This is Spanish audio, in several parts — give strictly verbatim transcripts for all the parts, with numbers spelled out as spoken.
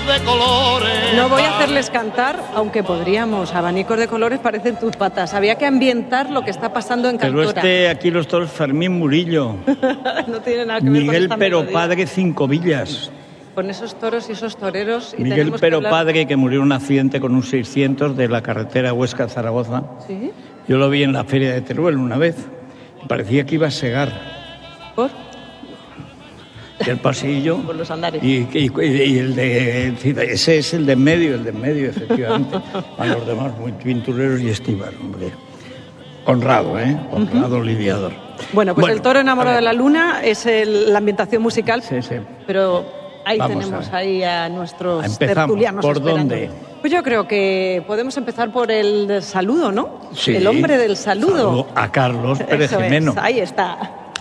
de colores. No voy a hacerles cantar, aunque podríamos. Abanicos de colores parecen tus patas. Había que ambientar lo que está pasando en Cantora. Pero este, aquí los toros, Fermín Murillo. No tiene nada que ver con Miguel esta Pero melodía. Padre Cinco Villas. Con esos toros y esos toreros. Y Miguel tenemos que Pero hablar- Padre, que murió en un accidente con un seiscientos de la carretera Huesca-Zaragoza. ¿Sí? Yo lo vi en la feria de Teruel una vez. Parecía que iba a segar. ¿Por? Y el pasillo. Por los andares. Y, y- y el de. Ese es el de en medio, el de en medio, efectivamente. A los demás, muy pintureros y estivar, hombre. Honrado, ¿eh? Honrado lidiador. Bueno, pues Bueno, el toro enamorado a de ver. la luna es el- la ambientación musical. Sí, sí. Pero ahí Vamos a tenemos ver. ahí a nuestros Empezamos. tertulianos ¿Por esperando. dónde? Pues yo creo que podemos empezar por el del saludo, ¿no? Sí. El hombre del saludo. Saludo a Carlos Pérez Eso es, Jimeno. ahí está.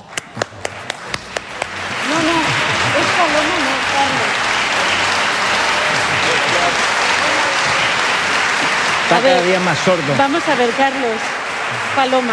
No, no, es Paloma, no, Carlos. Está A ver, cada día más sordo. Vamos a ver, Carlos. Paloma.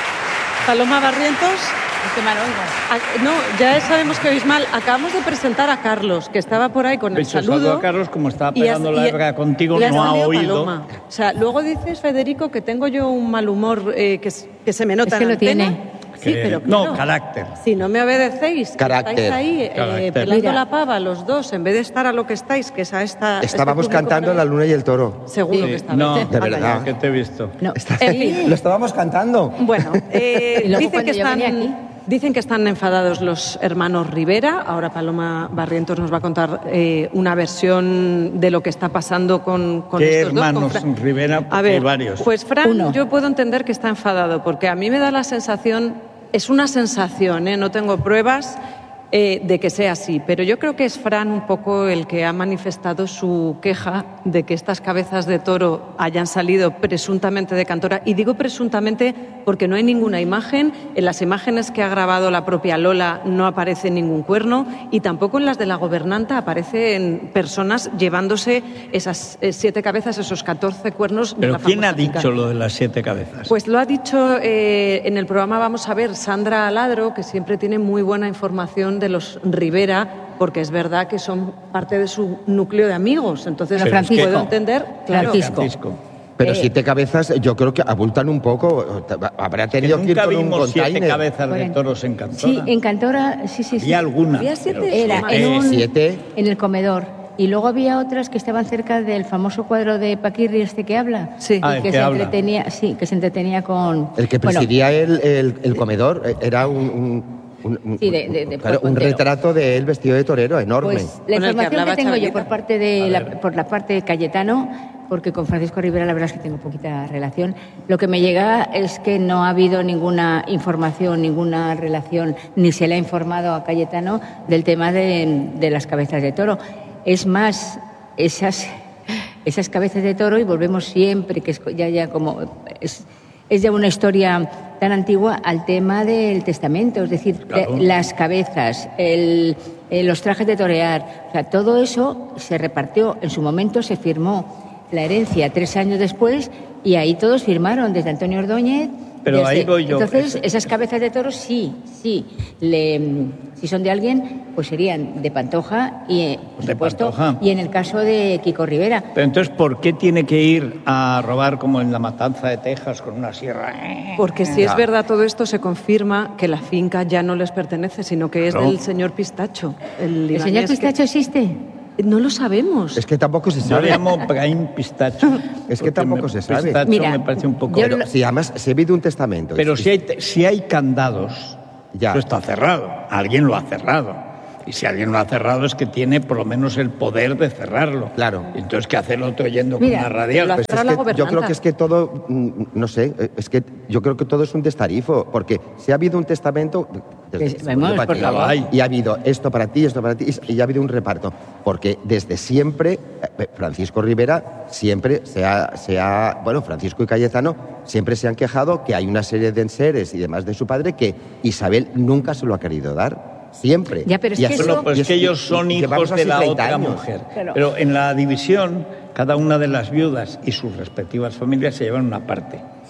Paloma Barrientos. Qué mal oigo. Ah, no, ya sabemos que oís mal. Acabamos de presentar a Carlos, que estaba por ahí con el Beso, saludo. saludo a Carlos, como estaba y has- pegando la y- verga contigo, le has no ha salido oído. Paloma. O sea, luego dices, Federico, que tengo yo un mal humor eh, que, s- que se me nota Es que en lo antena. tiene. Sí, Que- pero no, claro, carácter. Si no me obedecéis, que Carácter. estáis ahí eh, Carácter. pelando Mira. la pava los dos, en vez de estar a lo que estáis, que es a esta... este Estábamos público cantando La maravilloso. Luna y el Toro. Seguro Sí, que está. no, De verdad. que te he visto. No. En fin. Lo estábamos cantando. Bueno, eh, Y luego dicen, cuando que yo venía están, aquí. dicen que están enfadados los hermanos Rivera. Ahora Paloma Barrientos nos va a contar eh, una versión de lo que está pasando con, con ¿Qué estos dos. con hermanos Fran. Rivera? A Porque ver, hay varios. pues Fran, Uno. yo puedo entender que está enfadado, porque a mí me da la sensación, es una sensación, ¿eh? No tengo pruebas eh, de que sea así, pero yo creo que es Fran un poco el que ha manifestado su queja de que estas cabezas de toro hayan salido presuntamente de Cantora, y digo presuntamente porque no hay ninguna imagen, en las imágenes que ha grabado la propia Lola no aparece ningún cuerno, y tampoco en las de la gobernanta aparecen personas llevándose esas eh, siete cabezas, esos catorce cuernos. de ¿Pero la quién ha famosa finca. dicho lo de las siete cabezas? Pues lo ha dicho eh, en el programa, vamos a ver, Sandra Aladro, que siempre tiene muy buena información de los Rivera, porque es verdad que son parte de su núcleo de amigos. Entonces, Pero Francisco. puedo entender, claro. Francisco. Francisco. Pero Eh, siete cabezas yo creo que abultan un poco. Habrá Que tenido que ir nunca con un vimos siete container. cabezas de Bueno, toros en Cantora. Sí, en Cantora, sí, sí, sí. Había alguna. Había siete. pero- Era más. en, Eh, un- siete. en el comedor. Y luego había otras que estaban cerca del famoso cuadro de Paquirri, este que habla. Sí. Ah, Y el que que se habla. entretenía, sí, que se entretenía con. El que bueno, presidía el, el- el comedor eh, era un, un- un- un- Sí, de- de- de claro, un Pontero. retrato de él vestido de torero enorme. Pues la Con el que información que, hablaba tengo yo Chabelita. por parte de la, por la parte de Cayetano, porque con Francisco Rivera la verdad es que tengo poquita relación, lo que me llega es que no ha habido ninguna información, ninguna relación, ni se le ha informado a Cayetano del tema de, de las cabezas de toro. Es más, esas, esas cabezas de toro, y volvemos siempre, que es ya, ya como... Es, es ya una historia tan antigua al tema del testamento, es decir, Claro. de- las cabezas, el, eh, los trajes de torear, o sea, todo eso se repartió, en su momento se firmó la herencia tres años después y ahí todos firmaron, desde Antonio Ordóñez. Pero desde- ahí voy yo. Entonces, Ese- esas cabezas de toros sí, sí, le- si son de alguien, pues serían de Pantoja y, eh, por De supuesto, Pantoja. y en el caso de Kiko Rivera. Pero entonces, ¿por qué tiene que ir a robar como en la matanza de Texas con una sierra? Porque si es verdad todo esto, se confirma que la finca ya no les pertenece, sino que es Claro. del señor Pistacho. El, ¿El libanés señor que- Pistacho existe? No lo sabemos. Es que tampoco se Yo sabe. le llamo Brahim Pistacho. Es que porque tampoco me- se sabe. Pistacho Mira, me parece un poco... yo Pero lo- si además si ha habido un testamento. Pero y- si hay, si hay candados, Ya. eso está cerrado. Alguien lo ha cerrado. Y si alguien lo ha cerrado es que tiene por lo menos el poder de cerrarlo. Claro. Entonces, ¿qué hace el otro yendo con Mira, una radial? lo Pues Para es la que yo gobernanza. creo que es que todo, mm, no sé, eh, es que yo creo que todo es un destarifo, porque si ha habido un testamento desde- Es- vamos, para por ti, favor. y ha habido esto para ti, esto para ti, y ha habido un reparto, porque desde siempre eh, Francisco Rivera siempre se ha, se ha, bueno, Francisco y Cayetano siempre se han quejado que hay una serie de enseres y demás de su padre que Isabel nunca se lo ha querido dar. Siempre. Ya, pero es Y que así- eso- Bueno, pues y es que y- ellos son y hijos llevamos de así la treinta otra años. mujer. Claro. Pero en la división, cada una de las viudas y sus respectivas familias se llevan una parte. Sí.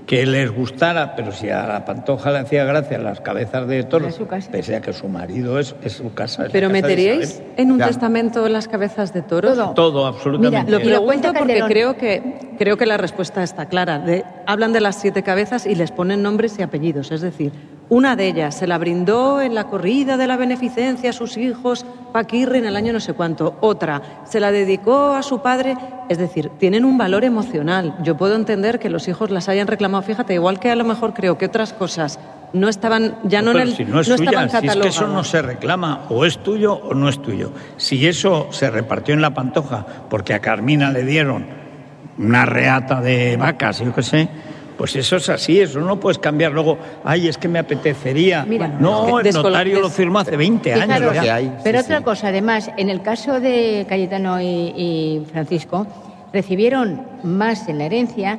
que les gustara, pero si a la Pantoja le hacía gracia las cabezas de toros, Es su casa. pese a que su marido es, es su casa. Es ¿Pero la casa de meteríais Isabel. en un Ya. testamento las cabezas de toros? Todo. Todo, absolutamente. Lo Y lo pregunto cuenta porque Calderón. creo que, creo que la respuesta está clara. De- hablan de las siete cabezas y les ponen nombres y apellidos. Es decir, una de ellas se la brindó en la corrida de la beneficencia a sus hijos Paquirri en el año no sé cuánto. Otra se la dedicó a su padre. Es decir, tienen un valor emocional. Yo puedo entender que los hijos las hayan reclamado. Fíjate, igual que a lo mejor creo que otras cosas no estaban, ya no, Pero en el, si no es no suya, estaban si es que catalogadas. eso no se reclama, o es tuyo o no es tuyo. Si eso se repartió en la Pantoja porque a Carmina le dieron una reata de vacas, yo qué sé, pues eso es así, eso no puedes cambiar luego. Ay, es que me apetecería. Mira, no, es que el notario descolo- lo firmó hace veinte años. Fijaros, ya. que hay, pero sí, otra sí. cosa, además, en el caso de Cayetano y, y Francisco, recibieron más en la herencia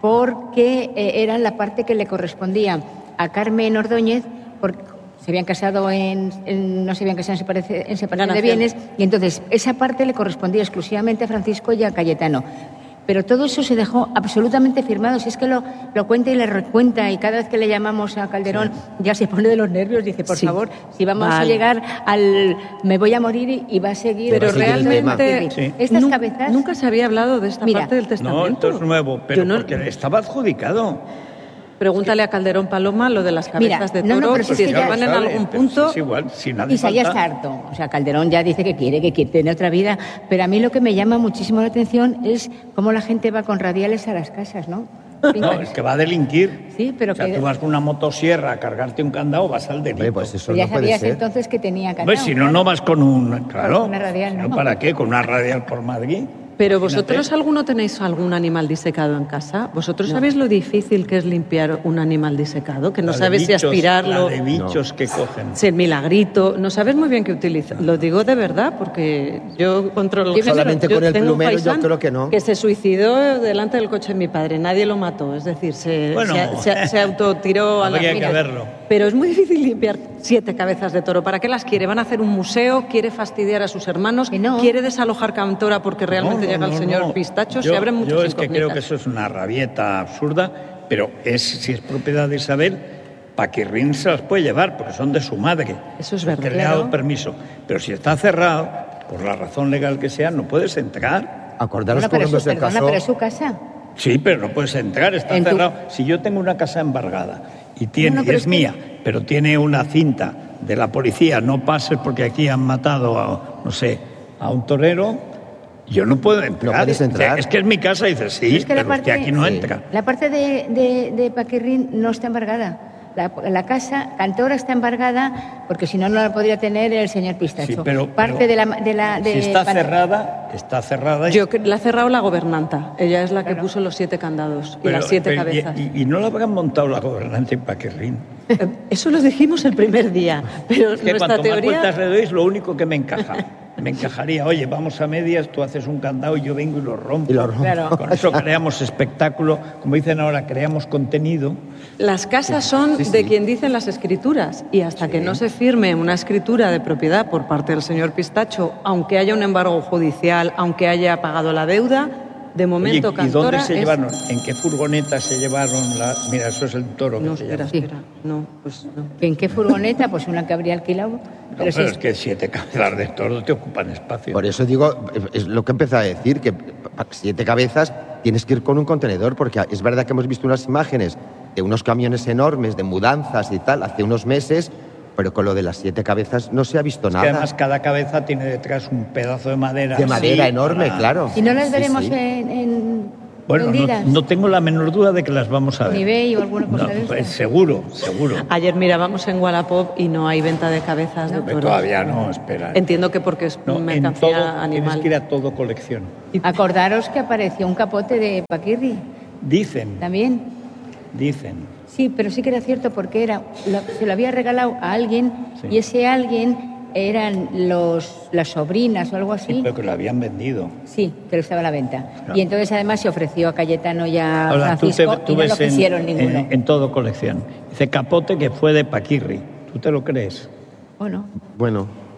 porque eh, eran la parte que le correspondía a Carmen Ordóñez, porque se habían casado en, en- no se habían casado en separación, en separación de Ganación. bienes, y entonces esa parte le correspondía exclusivamente a Francisco y a Cayetano. Pero todo eso se dejó absolutamente firmado. Si es que lo, lo cuenta y le recuenta, y cada vez que le llamamos a Calderón ya se pone de los nervios, dice, por Sí. favor, si vamos a Vale. llegar al me voy a morir y, y va a seguir. Pero Va a seguir el realmente Sí. Estas nu- cabezas. nunca se había hablado de esta Mira, parte del No, testamento. esto es nuevo, pero Yo no- porque estaba adjudicado. Pregúntale a Calderón Paloma lo de las Mira, cabezas de no, no, toro, pero si si es que ya- estaban en Sabe, algún pero punto. Es igual, si nadie Isa ya falta. está harto. O sea, Calderón ya dice que quiere, que quiere tener otra vida. Pero a mí lo que me llama muchísimo la atención es cómo la gente va con radiales a las casas, ¿no? No, es que va a delinquir. Sí, pero o sea, que- tú vas con una motosierra a cargarte un candado, vas al delito. Hombre, pues eso Pero ya no puede sabías ser. entonces que tenía Hombre, candado. si no, no vas con un... Claro. Con una radial, Si ¿no? ¿Para qué? Con una radial por Madrid. Pero Imagínate. vosotros alguno tenéis algún animal disecado en casa. ¿Vosotros sabéis lo difícil que es limpiar un animal disecado? Que no La de sabes si bichos, aspirarlo, la de bichos que cogen. si el milagrito, no sabes muy bien qué utilizar. Lo digo de verdad porque yo controlo. Yo solamente yo con el tengo un plumero yo paisán creo que no. Que se suicidó delante del coche de mi padre, nadie lo mató, es decir, se, Bueno. se, se- se autotiró a la Habría que mira. verlo. Pero es muy difícil limpiar siete cabezas de toro. ¿Para qué las quiere? ¿Van a hacer un museo? ¿Quiere fastidiar a sus hermanos? Que no. ¿Quiere desalojar Cantora porque realmente No, no, llega el no, señor no. Pistacho? Yo, Se abren muchas yo es que creo incógnitas. que eso es una rabieta absurda, pero es, si es propiedad de Isabel, Paquirrín se las puede llevar porque son de su madre. Eso es porque verdad. le ha dado Claro. permiso. Pero si está cerrado, por la razón legal que sea, no puedes entrar. Acordaros Bueno, pero, cuando su, se perdona, casó. pero es su casa. Sí, pero no puedes entrar, está En tu- cerrado. Si yo tengo una casa embargada y tiene, No, no, pero es es que- mía, pero tiene una cinta de la policía, no pases porque aquí han matado a, no sé, a un torero, yo no puedo entrar. No puedes entrar. O sea, es que es mi casa y dices, sí, Es que la pero usted parte- aquí no Sí. entra. La parte de, de, de Paquirrín no está embargada. La, la casa, Cantora está embargada porque si no, no la podría tener el señor Pistacho. Sí, pero- parte pero de la... De la de si está Pan- cerrada, está cerrada. y- Yo cre- la ha cerrado la gobernanta. Ella es la que puso los siete candados y pero- las siete pero- y- cabezas. Y, y no la habrán montado la gobernante en Paquirrín. Eh, Eso lo dijimos el primer día, pero Es que nuestra cuanto más teoría... vueltas le doy, es lo único que me encaja. Me encajaría, oye, vamos a medias, tú haces un candado y yo vengo y lo rompo. Y lo rompo. Claro. Con eso creamos espectáculo. Como dicen ahora, creamos contenido. Las casas son Sí, sí. de quien dicen las escrituras y hasta que no se firme una escritura de propiedad por parte del señor Pistacho, aunque haya un embargo judicial, aunque haya pagado la deuda, de momento Oye, ¿y Cantora dónde se es- llevaron? ¿En qué furgoneta se llevaron? La... Mira, eso es el toro que No, se espera, llama. Sí. espera. No, pues no. ¿En qué furgoneta? Pues una que habría alquilado. No, Pero pero sí, es que siete cabezas de toro te ocupan espacio. Por eso digo, es lo que empecé a decir, que para siete cabezas tienes que ir con un contenedor, porque es verdad que hemos visto unas imágenes de unos camiones enormes, de mudanzas y tal, hace unos meses, pero con lo de las siete cabezas no se ha visto Es nada. que además cada cabeza tiene detrás un pedazo de madera. de así, madera enorme, para- claro. ¿Y no las Sí, veremos sí. en, en Bueno, no, vendidas? no tengo la menor duda de que las vamos a ver. En eBay o alguna cosa No, de pues estas. seguro, seguro. Ayer mirábamos en Wallapop y no hay venta de cabezas de Pero toros. todavía no, espera. Entiendo que porque es No, en mercancía todo, tienes animal. que ir a todo colección. Acordaros que apareció un capote de Paquirri Dicen, también. dicen. Sí, pero sí que era cierto porque era lo- se lo había regalado a alguien Sí. y ese alguien eran los las sobrinas o algo Sí, así. pero que lo habían vendido. Sí, pero estaba a la venta. Claro. Y entonces además se ofreció a Cayetano y a Ahora, tú, te, Francisco tú y no ves lo quisieron en, ninguno. en, en todo colección. Dice capote que fue de Paquirri. ¿Tú te lo crees? Bueno, Bueno,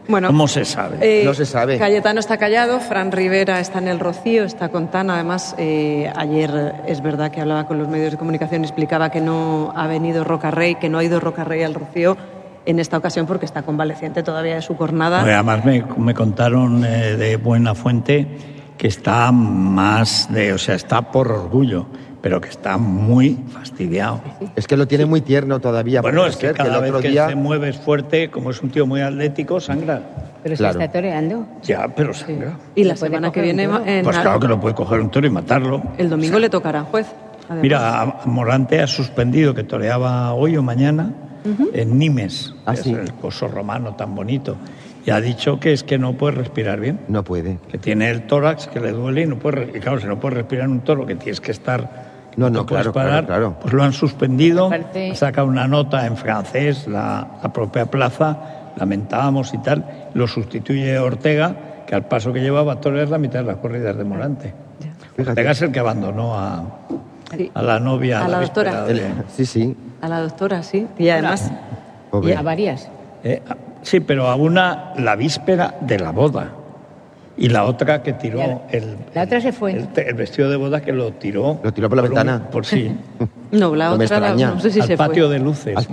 Bueno, ¿Cómo se sabe? Eh, No se sabe. Cayetano está callado, Fran Rivera está en el Rocío, está con Tana. Además, eh, ayer es verdad que hablaba con los medios de comunicación y explicaba que no ha venido Rocarrey, que no ha ido Rocarrey al Rocío en esta ocasión porque está convaleciente todavía de su jornada. Además, me, me contaron eh, de buena fuente que está más de, o sea, está por orgullo, pero que está muy fastidiado. Es que lo tiene muy tierno todavía. Bueno, puede es que ser, cada el vez otro que día... se mueve es fuerte, como es un tío muy atlético, sangra. Pero Claro. se está toreando. Ya, pero sangra. Y la ¿Se puede semana que coger un viene, toro? en Pues Ar- claro que lo puede coger un toro y matarlo. el domingo le tocará al juez. además. Mira, a Morante ha suspendido, que toreaba hoy o mañana, en Nimes, Ah, que sí. es el coso romano tan bonito, y ha dicho que es que no puede respirar bien, No puede. que tiene el tórax, que le duele y no puede, re- y claro, si no puede respirar en un toro, que tienes que estar... No, no, puedes claro, claro, parar, claro. pues lo han suspendido, Aparte- saca una nota en francés, la, la propia plaza, lamentábamos y tal, lo sustituye Ortega, que al paso que llevaba torear la mitad de las corridas de Morante. Fíjate. Ortega es el que abandonó a, Sí. a la novia A la víspera doctora. de- El- Sí, sí. A la doctora, sí. Y además, Pobre. A varias. Eh, sí, pero a una la víspera de la boda. Y la otra que tiró Ya, el, la otra se fue. el, el vestido de boda que lo tiró. Lo tiró por la un- ventana. por sí. no, la No me otra, la- extraña. no sé si al se patio fue. de luces.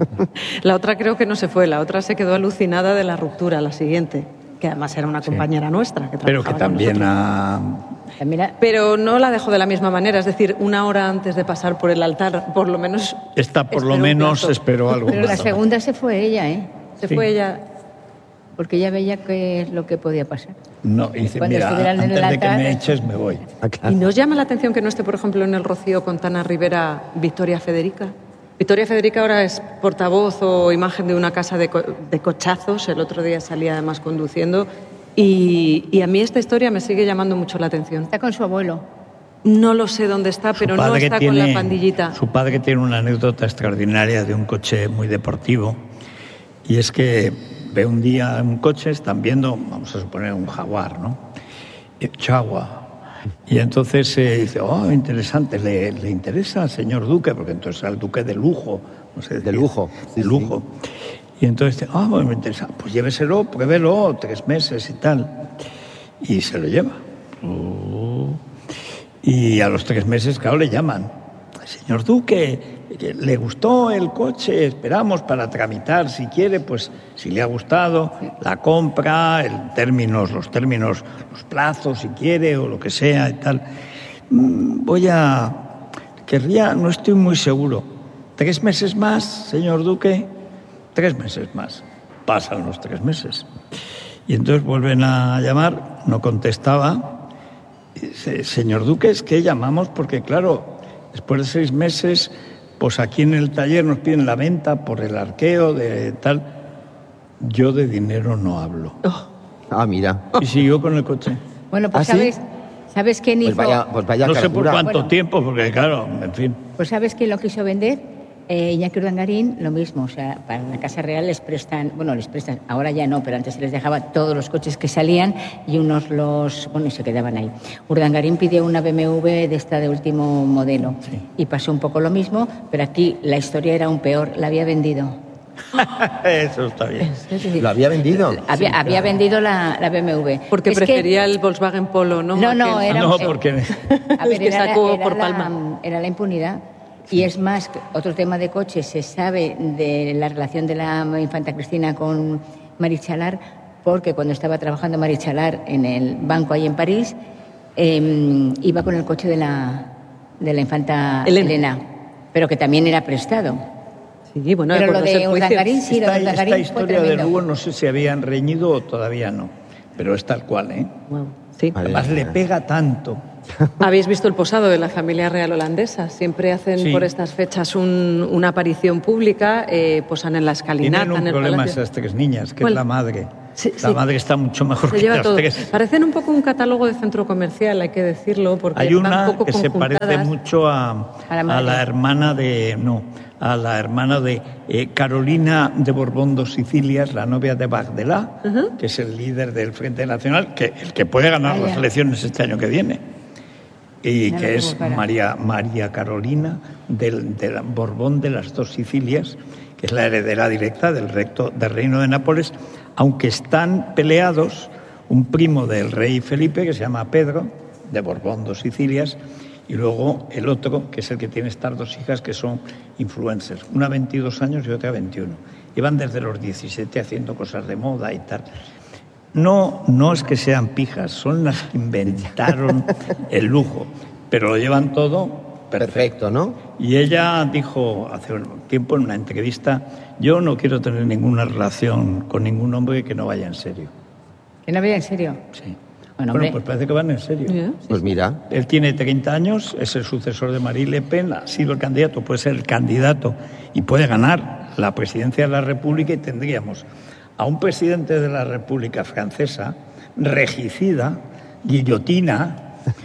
La otra creo que no se fue, la otra se quedó alucinada de la ruptura, la siguiente, que además era una compañera nuestra. Que Pero que trabajaba con también nosotros. a, También la- Pero no la dejó de la misma manera, es decir, una hora antes de pasar por el altar, por lo menos... esta por lo esperó un menos plazo. esperó algo. Pero la más. segunda se fue ella, ¿eh? Se Sí. fue ella... Porque ella veía qué es lo que podía pasar. No, y dice, Cuando mira, estuvieran en antes el de que altar- me eches me voy. Ah, ¿Y claro. nos llama la atención que no esté, por ejemplo, en el Rocío con Tana Rivera Victoria Federica? Victoria Federica ahora es portavoz o imagen de una casa de, co- de cochazos, el otro día salía además conduciendo, y, y a mí esta historia me sigue llamando mucho la atención. Está con su abuelo. No lo sé dónde está, Su pero no padre está tiene- con la pandillita. Su padre tiene una anécdota extraordinaria de un coche muy deportivo. Y es que ve un día un coche, están viendo, vamos a suponer, un Jaguar, ¿no? Eh, Chagua. Y entonces eh, dice, oh, interesante, ¿le, le interesa al señor Duque? Porque entonces era el Duque de lujo. No sé, De lujo, sí, De lujo. Y entonces dice, ah, bueno, me interesa. Pues lléveselo, pruébelo, tres meses y tal. Y se lo lleva. Oh. Y a los tres meses, claro, le llaman. Señor Duque, que le gustó el coche, esperamos para tramitar, si quiere, pues si le ha gustado, la compra, el términos, los términos, los plazos, si quiere, o lo que sea y tal. Mm, Voy a... Querría, no estoy muy seguro. ¿Tres meses más, señor Duque? Tres meses más. Pasan los tres meses. Y entonces vuelven a llamar, no contestaba. Dice, señor Duque, es que llamamos porque, claro, después de seis meses, pues aquí en el taller nos piden la venta por el arqueo de tal. Yo de dinero no hablo. Ah, mira. Y siguió con el coche. Bueno, pues ¿Ah, sí? sabes, ¿sabes quién hizo? Pues vaya, pues vaya No sé por cargura. cuánto Bueno. tiempo, porque claro, en fin. Pues ¿sabes quién lo quiso vender? Eh, Iñaki Urdangarín, lo mismo. O sea, para la Casa Real les prestan, bueno, les prestan, ahora ya no, pero antes se les dejaba todos los coches que salían y unos los, bueno, y se quedaban ahí. Urdangarín pidió una B M W de esta de último modelo Sí. y pasó un poco lo mismo, pero aquí la historia era aún peor, la había vendido. Eso está bien. ¿Lo había vendido? Había, había vendido la, la B M W. Porque Es que- prefería el Volkswagen Polo, ¿no? No, no, Aquel- era No, eh, porque... A ver, El que era, sacó la- era por la- Palma. era la impunidad. Y es más, otro tema de coches, se sabe de la relación de la infanta Cristina con Marichalar, porque cuando estaba trabajando Marichalar en el banco ahí en París, eh, iba con el coche de la, de la infanta Elena. Elena. pero que también era prestado. Sí, bueno, Pero por lo no de ser juicios. Urdangarín sí, lo Esta, de Urdangarín esta fue historia de tremendo. Lugo no sé si habían reñido o todavía no, pero es tal cual, ¿eh? Wow, sí. Vale. Además le pega tanto. ¿Habéis visto el posado de la familia real holandesa? Siempre hacen Sí. por estas fechas un- una aparición pública, eh, posan en la escalinata, Tienen un en el problema palacio. esas tres niñas, que ¿Cuál? es la madre. Sí, la sí. madre está mucho mejor Se que lleva las todo. tres. Parecen un poco un catálogo de centro comercial, hay que decirlo, porque Hay están una un poco que se parece conjuntadas. mucho a, A la a madre. la hermana de no, a la hermana de eh, Carolina de Borbón dos Sicilias, la novia de Bagdelá, que es el líder del Frente Nacional, que el que puede ganar Vaya. las elecciones este año que viene. Y No lo que tengo es cara. María, María Carolina del, de la Borbón de las dos Sicilias, que es la heredera directa del, recto, del reino de Nápoles, aunque están peleados, un primo del rey Felipe, que se llama Pedro, de Borbón, dos Sicilias, y luego el otro, que es el que tiene estas dos hijas, que son influencers, una veintidós años y otra veintiuno. Llevan desde los diecisiete haciendo cosas de moda y tal. No, no es que sean pijas, son las que inventaron el lujo, pero lo llevan todo perfecto, perfecto, ¿no? Y ella dijo hace un tiempo en una entrevista, yo no quiero tener ninguna relación con ningún hombre que no vaya en serio. ¿Que no vaya en serio? Sí. Bueno, Bueno, pues parece que van en serio. Yeah. Pues mira, Él tiene treinta años, es el sucesor de Marine Le Pen, ha sido el candidato, puede ser el candidato y puede ganar la presidencia de la República y tendríamos a un presidente de la República Francesa regicida, guillotina,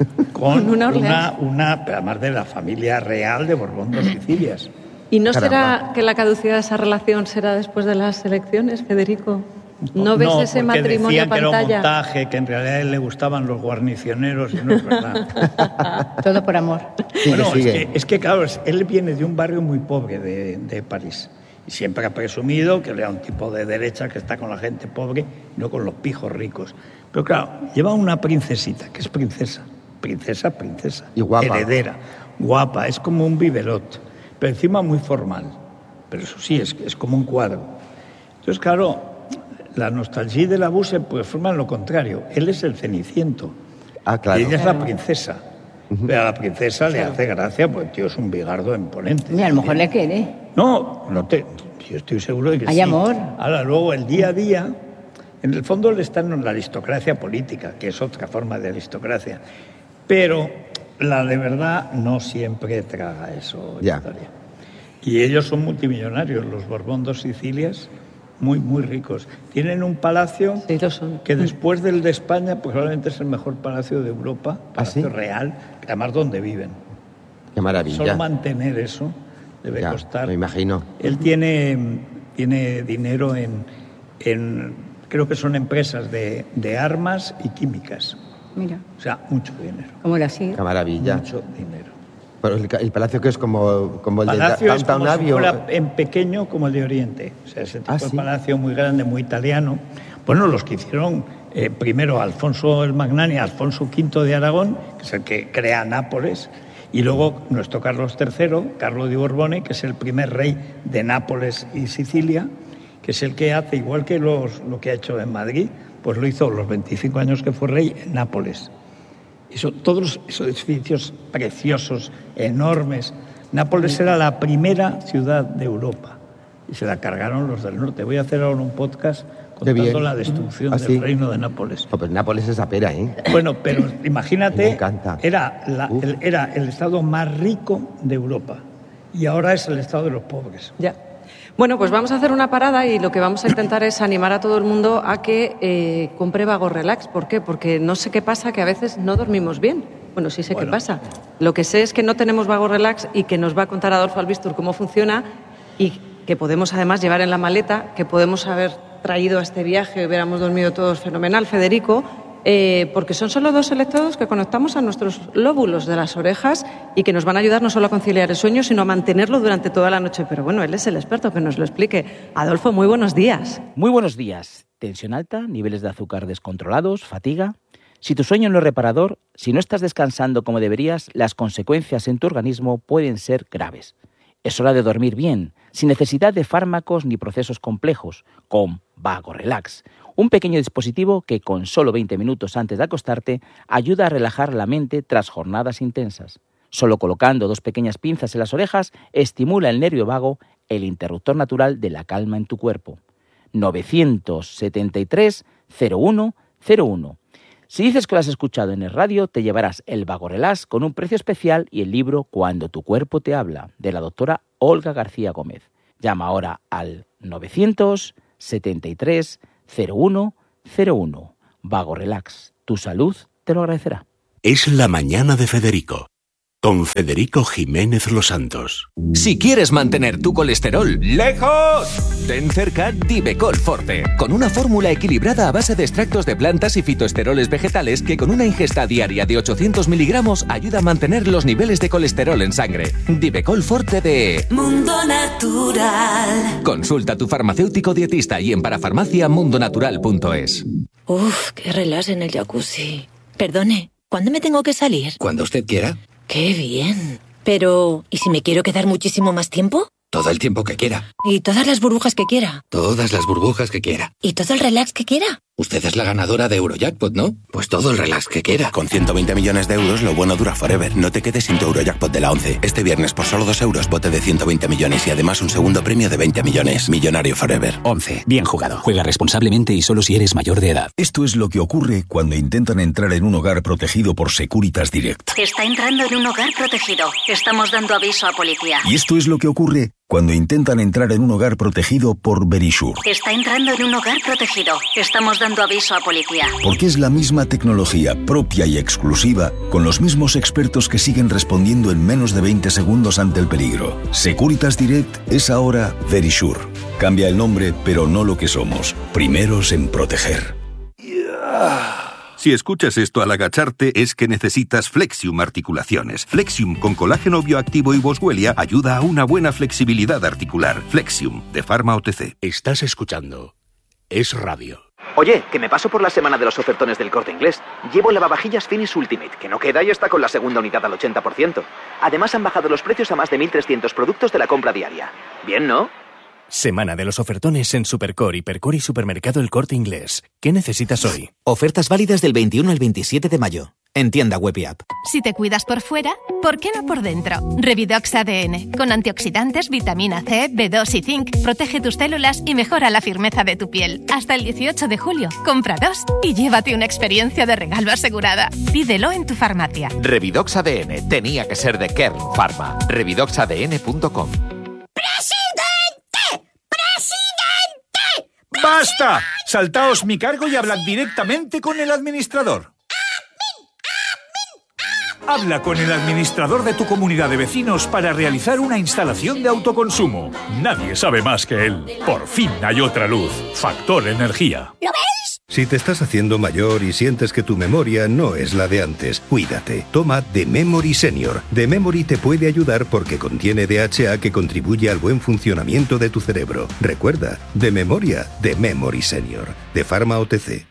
con Una una, Orleans. una, además de la familia real de Borbón dos Sicilias. ¿Y no Caramba. será que la caducidad de esa relación será después de las elecciones, Federico? ¿No ves ese porque matrimonio decían que era un pantalla? montaje, que en realidad a él le gustaban los guarnicioneros y no es verdad. Todo por amor. sigue, Bueno, sigue. Es, que, es que, claro, es- él viene de un barrio muy pobre de, de París y siempre ha presumido que era un tipo de derecha que está con la gente pobre, no con los pijos ricos. Pero claro, lleva una princesita, que es princesa, princesa, princesa, Y guapa. heredera, guapa, es como un biberot, pero encima muy formal. Pero eso sí, es, es como un cuadro. Entonces, claro, la nostalgia de la Buse pues forma lo contrario. Él es el ceniciento. Ah, claro. Y ella es la princesa. Pero a la princesa le hace gracia, porque el tío es un bigardo imponente. Mira, a lo mejor le quiere. No, no te, yo estoy seguro de que Hay sí. amor. Ahora, luego, el día a día, en el fondo le están en la aristocracia política, que es otra forma de aristocracia. Pero la de verdad no siempre traga eso. Ya. Victoria. Y ellos son multimillonarios, los Borbón dos Sicilias, muy, muy ricos. Tienen un palacio Sí, lo son. que después del de España, pues probablemente es el mejor palacio de Europa, ¿Ah, palacio sí? real, además donde viven. Qué maravilla. Solo mantener eso debe Ya, costar. me imagino. Él tiene, tiene dinero en, en, creo que son empresas de, de armas y químicas. Mira, O sea, mucho dinero. como la sigue. Qué maravilla. Mucho dinero. Pero el, el palacio que es como, como el Palacio de es Downtown como si Abbey, o- fuera en pequeño como el de Oriente. O sea, ese tipo Ah, de ¿sí? palacio muy grande, muy italiano. Bueno, los que hicieron eh, primero Alfonso el Magnánimo, Alfonso quinto de Aragón, que es el que crea Nápoles, y luego nuestro Carlos tercero, Carlo di Borbone, que es el primer rey de Nápoles y Sicilia, que es el que hace, igual que los, lo que ha hecho en Madrid, pues lo hizo los veinticinco años que fue rey en Nápoles. Eso, todos esos edificios preciosos, enormes. Nápoles era la primera ciudad de Europa y se la cargaron los del norte. Voy a hacer ahora un podcast Qué bien. contando la destrucción ¿Ah, del sí? reino de Nápoles. Oh, pues Nápoles es esa pera, ¿eh? Bueno, pero Me imagínate, encanta. era, la- Uf. el, era el estado más rico de Europa y ahora es el estado de los pobres. Ya. Bueno, pues vamos a hacer una parada y lo que vamos a intentar es animar a todo el mundo a que eh, compre Vago Relax. ¿Por qué? Porque no sé qué pasa, que a veces no dormimos bien. Bueno, sí sé Bueno. qué pasa. Lo que sé es que no tenemos Vago Relax y que nos va a contar Adolfo Albistur cómo funciona y que podemos además llevar en la maleta, que podemos haber traído a este viaje y hubiéramos dormido todos fenomenal, Federico, eh, porque son solo dos electrodos que conectamos a nuestros lóbulos de las orejas y que nos van a ayudar no solo a conciliar el sueño, sino a mantenerlo durante toda la noche. Pero bueno, él es el experto, que nos lo explique. Adolfo, muy buenos días. Muy buenos días. Tensión alta, niveles de azúcar descontrolados, fatiga. Si tu sueño no es reparador, si no estás descansando como deberías, las consecuencias en tu organismo pueden ser graves. Es hora de dormir bien, sin necesidad de fármacos ni procesos complejos, con Vago Relax, un pequeño dispositivo que con solo veinte minutos antes de acostarte ayuda a relajar la mente tras jornadas intensas. Solo colocando dos pequeñas pinzas en las orejas estimula el nervio vago, el interruptor natural de la calma en tu cuerpo. novecientos setenta y tres cero uno cero uno. Si dices que lo has escuchado en el radio, te llevarás el Vago Relax con un precio especial y el libro Cuando tu cuerpo te habla, de la doctora Olga García Gómez. Llama ahora al novecientos setenta y tres cero uno cero uno. Vago Relax, tu salud te lo agradecerá. Es la mañana de Federico, con Federico Jiménez Los Santos. Si quieres mantener tu colesterol lejos, ten cerca Divecol Forte, con una fórmula equilibrada a base de extractos de plantas y fitoesteroles vegetales que con una ingesta diaria de ochocientos miligramos ayuda a mantener los niveles de colesterol en sangre. Divecol Forte de Mundo Natural. Consulta a tu farmacéutico dietista y en parafarmacia mundonatural punto es. Uf, qué relax en el jacuzzi. Perdone, ¿cuándo me tengo que salir? Cuando usted quiera. ¡Qué bien! Pero, ¿y si me quiero quedar muchísimo más tiempo? Todo el tiempo que quiera. ¿Y todas las burbujas que quiera? Todas las burbujas que quiera. ¿Y todo el relax que quiera? Usted es la ganadora de Eurojackpot, ¿no? Pues todo el relax que quiera. Con ciento veinte millones de euros, lo bueno dura forever. No te quedes sin tu Eurojackpot de la once. Este viernes, por solo dos euros, bote de ciento veinte millones y además un segundo premio de veinte millones. Millonario forever. once. Bien jugado. Juega responsablemente y solo si eres mayor de edad. Esto es lo que ocurre cuando intentan entrar en un hogar protegido por Securitas Direct. Está entrando en un hogar protegido. Estamos dando aviso a policía. Y esto es lo que ocurre cuando intentan entrar en un hogar protegido por Verisure. Está entrando en un hogar protegido. Estamos dando aviso a policía. Porque es la misma tecnología propia y exclusiva, con los mismos expertos que siguen respondiendo en menos de veinte segundos ante el peligro. Securitas Direct es ahora Verisure. Cambia el nombre, pero no lo que somos. Primeros en proteger. Si escuchas esto al agacharte, es que necesitas Flexium Articulaciones. Flexium con colágeno bioactivo y boswellia ayuda a una buena flexibilidad articular. Flexium, de Pharma O T C. Estás escuchando Es Radio. Oye, que me paso por la semana de los ofertones del Corte Inglés. Llevo lavavajillas Finish Ultimate, que no queda y está con la segunda unidad al ochenta por ciento. Además han bajado los precios a más de mil trescientos productos de la compra diaria. Bien, ¿no? Semana de los ofertones en Supercore, Hipercore y Supermercado El Corte Inglés. ¿Qué necesitas hoy? Ofertas válidas del veintiuno al veintisiete de mayo. En tienda web y app. Si te cuidas por fuera, ¿por qué no por dentro? Revidox A D N. Con antioxidantes, vitamina C, B dos y zinc. Protege tus células y mejora la firmeza de tu piel. Hasta el dieciocho de julio. Compra dos y llévate una experiencia de regalo asegurada. Pídelo en tu farmacia. Revidox A D N. Tenía que ser de Kern Pharma. revidox a d n punto com. ¡Basta! Saltaos mi cargo y hablad directamente con el administrador. Habla con el administrador de tu comunidad de vecinos para realizar una instalación de autoconsumo. Nadie sabe más que él. Por fin hay otra luz. Factor Energía. ¿Lo veis? Si te estás haciendo mayor y sientes que tu memoria no es la de antes, cuídate. Toma The Memory Senior. The Memory te puede ayudar porque contiene D H A que contribuye al buen funcionamiento de tu cerebro. Recuerda, de memoria, The Memory Senior. De Pharma O T C.